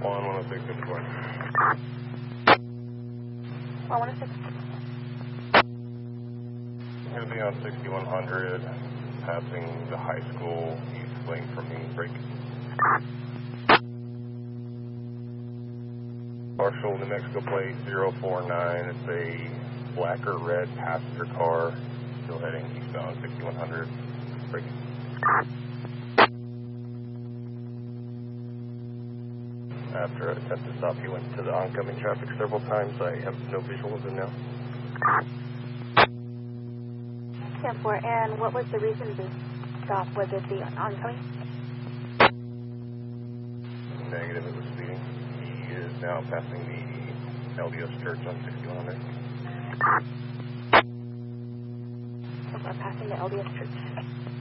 106, good point. 106. Going to be on 6100, passing the high school. He's fleeing from the break. Marshall, New Mexico plate 049. It's a black or red passenger car. Still heading eastbound 6100. Break. After an attempt to stop, he went to the oncoming traffic several times. I have no visual of him now. 10-4, and what was the reason to stop? Was it the oncoming? Negative, it was speeding. He is now passing the LDS Church on 6100. Passing the LDS Church.